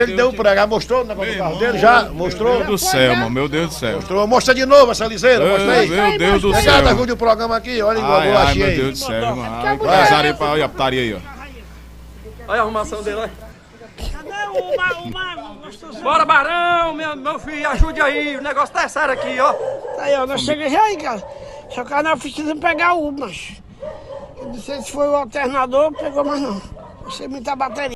Ele deu por aí, mostrou o negócio do carro dele? Já? Mostrou? Meu Deus do céu, mano, meu Deus do céu. Mostrou. Mostra de novo essa liseira, mostra aí. Meu Deus do céu. Pegada, ajude o programa aqui, olha igual a bolachinha aí. Meu Deus do céu, mano. Ai, empresário pra olha a putaria aí, ó. Olha a arrumação dele, olha. Cadê o gostoso? Bora, Barão, meu filho, ajude aí, o negócio tá sério aqui, ó. Tá aí, ó, nós chegamos já aí, cara. Só que nós precisamos pegar o macho. Eu não sei se foi o alternador, pegou, mas não. Não sei muita bateria.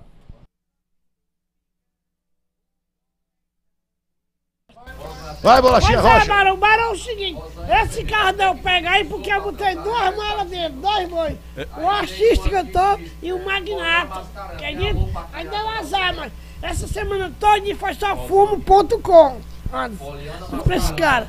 Vai, bolachinha, Pois é, Rocha. Barão, Barão é o seguinte, esse carro deu pegar aí porque eu botei duas malas dele, dois bois. O artista cantou e o magnata, acredita? Aí deu azar, mas essa semana toda foi só fumo.com. Olha, pra esse cara.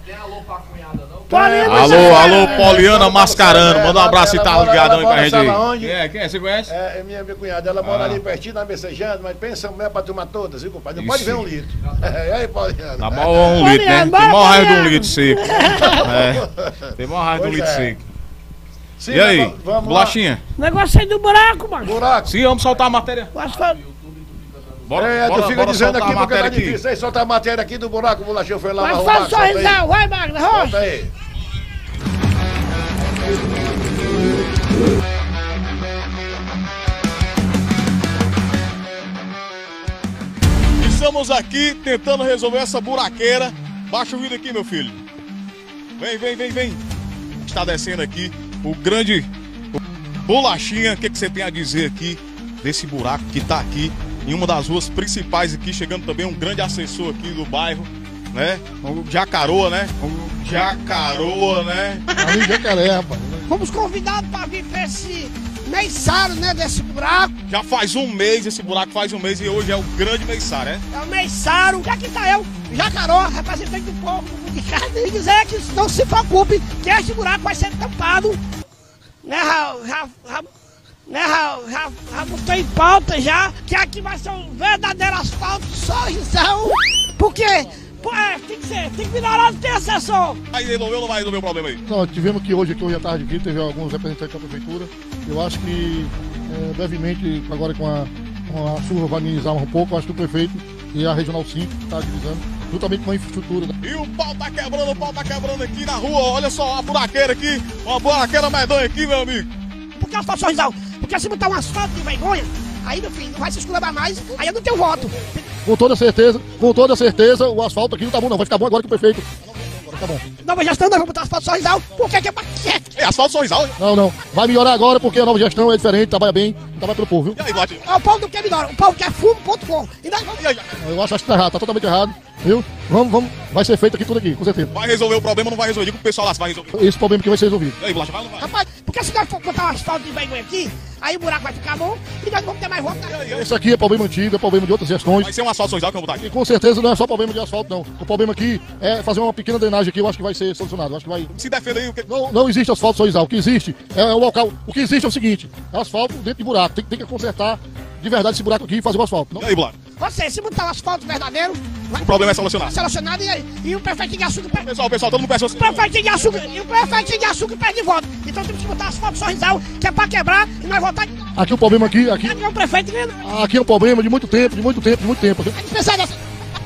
Alô, Poliana Mascarano. Manda um abraço e tá ligadão aí pra gente aí. Quem é? Você conhece? É minha cunhada, ela mora ali pertinho na Messejana, mas pensa mulher pra tomar todas, viu, compadre? Não pode ver 1 litro. E aí, Poliana? Tá mal 1 litro, né? Tem maior raiva de 1 litro seco. É, tem maior raiva de 1 litro seco. Sim, E aí, bolachinha? Negócio aí do buraco, mano. Buraco. Sim, vamos soltar a matéria. O asfalto. Tu fica dizendo aqui porque tá difícil. Aí solta a matéria aqui do buraco, o bolachinho foi lá Mas arrumar. faz sorrisão, vai, Magna, Rocha. Solta aí. Estamos aqui tentando resolver essa buraqueira. Baixa o vídeo aqui, meu filho. Vem. Está descendo aqui o grande Bolachinha. O que você tem a dizer aqui desse buraco que tá aqui em uma das ruas principais aqui, chegando também um grande assessor aqui do bairro, né? O Jacaroa, né? Ali Jacaré, rapaz. Fomos convidados para vir para esse meiçaro, né, desse buraco. Já faz 1 mês, esse buraco faz 1 mês e hoje é o grande meiçaro, é? É o meiçaro. E aqui tá eu, Jacaró, representante do povo de casa, e dizer que não se preocupe, que este buraco vai ser tampado. Né, já botou em pauta já, que aqui vai ser um verdadeiro asfalto, sorrisão. Por quê? Tem que melhorar de ter assessor. Aí resolveu ou não vai resolver o problema aí? Não, tivemos que hoje à tarde aqui, teve alguns representantes da prefeitura. Eu acho que brevemente, agora com a chuva vai amenizar um pouco, eu acho que o prefeito e a Regional 5 está agilizando, juntamente com a infraestrutura. E o pau tá quebrando aqui na rua, olha só a buraqueira aqui, uma buraqueira medonha aqui, meu amigo. Por que asfalto sorrisão? Porque se botar um asfalto de vergonha, aí meu filho, não vai se esculabar mais, aí eu não tenho voto. Com toda certeza, o asfalto aqui não tá bom não, vai ficar bom agora que o prefeito. Agora tá bom. Nova gestão, nós vamos botar asfalto sorrisal, porque é paquete. É asfalto sorrisal? Não, vai melhorar agora porque a nova gestão é diferente, trabalha bem, trabalha pelo povo, viu? E aí, Blatinho? O povo não quer melhor, o povo quer fumo.com. E nós vamos... Eu acho que tá errado, tá totalmente errado, viu? Vamos, vai ser feito aqui tudo aqui, com certeza. Vai resolver o problema ou não vai resolver? Diga pro pessoal lá se vai resolver. Esse problema aqui vai ser resolvido. E aí, Blatinho, vai ou não vai? Rapaz, porque se nós for botar um asfalto de vergonha aqui, aí o buraco vai ficar bom e nós vamos ter mais voto. Esse aqui é problema antigo, é problema de outras gestões. Vai ser um asfalto sorrisal que eu vou botar aqui. E com certeza não é só problema de asfalto, não. O problema aqui é fazer uma pequena drenagem aqui, eu acho que vai ser solucionado. Eu acho que vai... Se defenda aí o que... Não existe asfalto sorrisal. O que existe é o local. O que existe é o seguinte: é asfalto dentro de buraco. Tem que consertar de verdade esse buraco aqui e fazer o asfalto. Não... E aí, Blatinho? Você, se botar um asfalto verdadeiro, O problema é solucionado. selecionado e o prefeito de açúcar perde. Pessoal, todo mundo peça O prefeito de açúcar perde voto. Então temos que botar asfalto sorrisal, que é pra quebrar e nós votar. Aqui o problema aqui É o prefeito ganha. é um problema de muito tempo. Pensar nessa.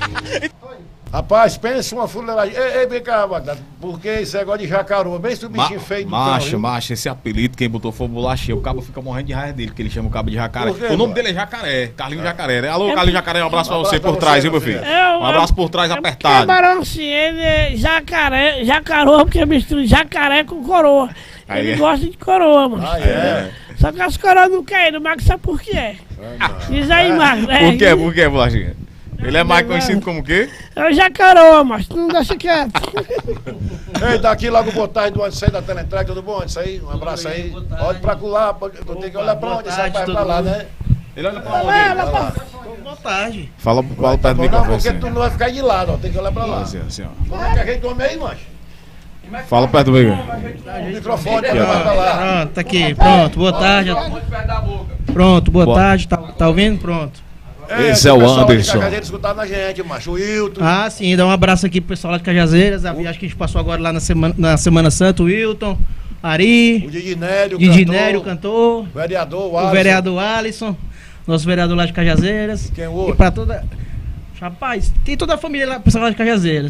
Rapaz, pensa uma fuleiragem. Ei, vem cá, Magda, porque esse negócio de Jacaroa, bem esse bichinho feio do Macho, esse apelido, quem botou foi o Bolachinha. O cabo fica morrendo de raiva dele, porque ele chama o cabo de Jacaré. Por quê, O nome mano? dele é Jacaré, Carlinho Jacaré, né? Alô, Carlinho Jacaré, um abraço pra você por trás, viu, meu filho? Um abraço por trás apertado. Barão, sim, ele é jacaroa, porque mistura jacaré com coroa. Ele gosta de coroa, mano. Só que as coroas não querem, o Marcos sabe por que é. Diz aí, Marcos. Por quê, Bolachinha? Ele é mais conhecido como o quê? É o jacaroa, mas tu não deixa quieto. Ei, daqui logo boa tarde do antes aí da Teleentrega, tudo bom? Isso aí, um abraço aí. Olha pra lá, eu tenho que olhar pra onde, esse rapaz pra lá, né? Ele olha pra onde? Boa tarde. Fala perto do Não, microfone. porque tu não vai ficar de lado, ó, tem que olhar pra lá. Assim, ó. Como é que a gente come aí, mancho? Fala perto do microfone. O microfone, vai pra lá. Pronto, tá aqui. Pronto, boa tarde. Pronto, boa tarde. Tá ouvindo? Pronto. Esse é o Anderson. Cajazeiras escutando a gente, macho. O Wilton. Ah, sim, dá um abraço aqui pro pessoal lá de Cajazeiras. A viagem que a gente passou agora lá na Semana Santa, o Wilton, Ari, O Didinélio, Didinélio, cantor, vereador, o vereador Alisson, nosso vereador lá de Cajazeiras. Quem o E outro? pra toda. Rapaz, tem toda a família lá, pessoal lá de Cajazeiras.